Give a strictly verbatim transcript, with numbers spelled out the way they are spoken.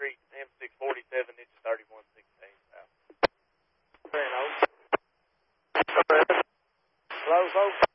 Street, M six forty-seven, it's thirty-one sixteen south. Hello, folks.